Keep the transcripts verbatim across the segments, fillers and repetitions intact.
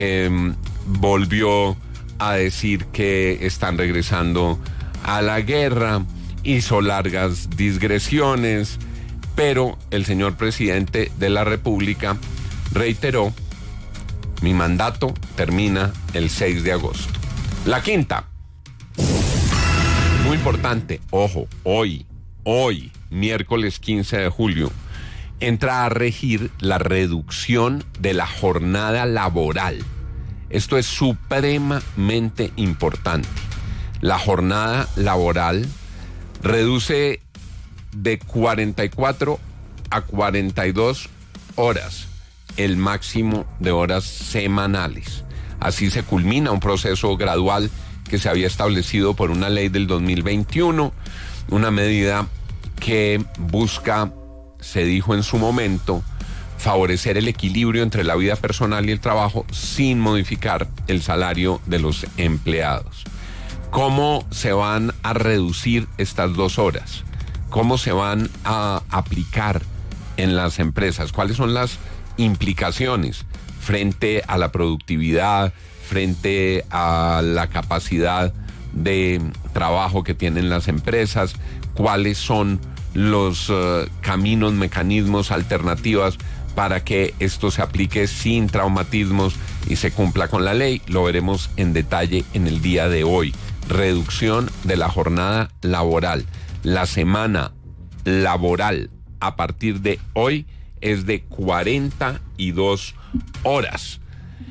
eh, volvió a decir que están regresando a la guerra, hizo largas digresiones, pero el señor presidente de la República reiteró: mi mandato termina el seis de agosto. La quinta, muy importante, ojo, hoy, hoy, miércoles quince de julio, entra a regir la reducción de la jornada laboral. Esto es supremamente importante. La jornada laboral reduce de cuarenta y cuatro a cuarenta y dos horas el máximo de horas semanales. Así se culmina un proceso gradual que se había establecido por una ley del dos mil veintiuno, una medida que busca, se dijo en su momento, favorecer el equilibrio entre la vida personal y el trabajo sin modificar el salario de los empleados. ¿Cómo se van a reducir estas dos horas? ¿Cómo se van a aplicar en las empresas? ¿Cuáles son las implicaciones frente a la productividad, frente a la capacidad de trabajo que tienen las empresas? ¿Cuáles son los uh, caminos, mecanismos, alternativas para que esto se aplique sin traumatismos y se cumpla con la ley? Lo veremos en detalle en el día de hoy. Reducción de la jornada laboral. La semana laboral a partir de hoy es de cuarenta y dos horas.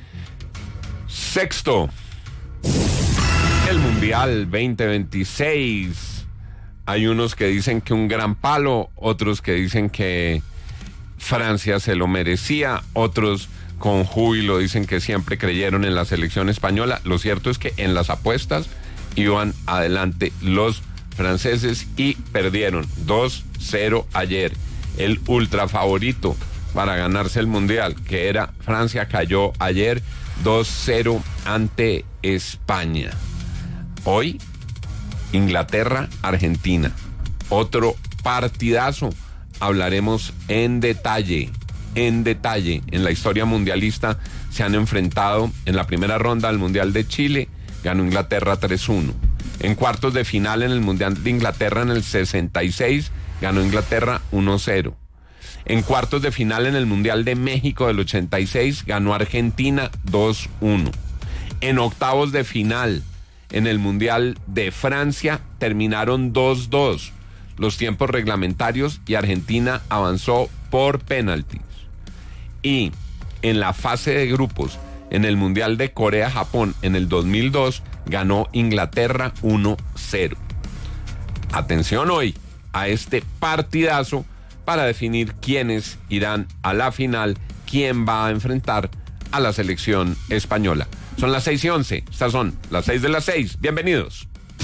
Sexto, el Mundial veinte veintiséis. Hay unos que dicen que un gran palo, otros que dicen que Francia se lo merecía, otros con júbilo dicen que siempre creyeron en la selección española. Lo cierto es que en las apuestas iban adelante los franceses y perdieron dos cero ayer. El ultra favorito para ganarse el Mundial, que era Francia, cayó ayer dos cero ante España. Hoy, Inglaterra, Argentina. Otro partidazo. Hablaremos en detalle, en detalle. En la historia mundialista se han enfrentado en la primera ronda al Mundial de Chile, ganó Inglaterra tres uno. En cuartos de final en el Mundial de Inglaterra en el sesenta y seis, ganó Inglaterra uno cero. En cuartos de final en el Mundial de México del ochenta y seis, ganó Argentina dos uno. En octavos de final en el Mundial de Francia terminaron dos dos los tiempos reglamentarios y Argentina avanzó por penaltis. Y en la fase de grupos en el Mundial de Corea-Japón en el dos mil dos ganó Inglaterra uno cero. Atención hoy a este partidazo para definir quiénes irán a la final, quién va a enfrentar a la selección española. Son las seis y once, estas son las seis de las seis. Bienvenidos.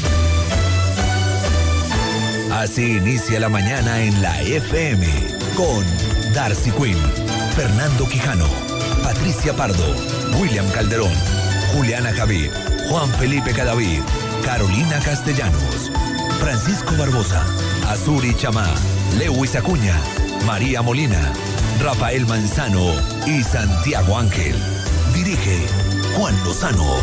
Así inicia la mañana en la F M con Darcy Quinn, Fernando Quijano, Patricia Pardo, William Calderón, Juliana Javid, Juan Felipe Cadavid, Carolina Castellanos, Francisco Barbosa, Azuri Chamá, Lewis Acuña, María Molina, Rafael Manzano y Santiago Ángel. Dirige Juan Lozano.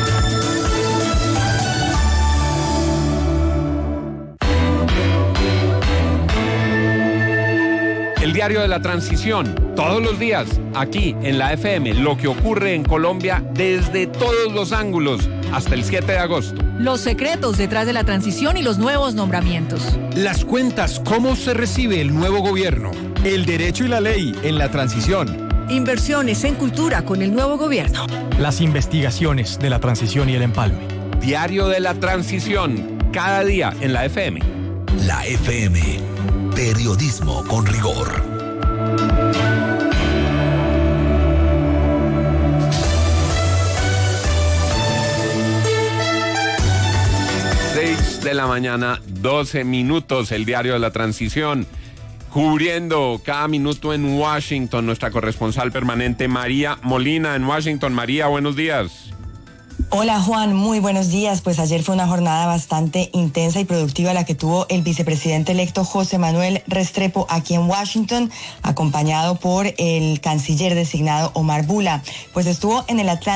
El diario de la transición, todos los días, aquí en la F M, lo que ocurre en Colombia desde todos los ángulos, hasta el siete de agosto. Los secretos detrás de la transición y los nuevos nombramientos. Las cuentas, cómo se recibe el nuevo gobierno. El derecho y la ley en la transición. Inversiones en cultura con el nuevo gobierno. Las investigaciones de la transición y el empalme. Diario de la transición, cada día en la F M. La F M, periodismo con rigor. seis de la mañana, doce minutos, el diario de la transición. Cubriendo cada minuto en Washington, nuestra corresponsal permanente María Molina en Washington. María, buenos días. Hola Juan, muy buenos días. Pues ayer fue una jornada bastante intensa y productiva la que tuvo el vicepresidente electo José Manuel Restrepo aquí en Washington, acompañado por el canciller designado Omar Bula. Pues estuvo en el Atlántico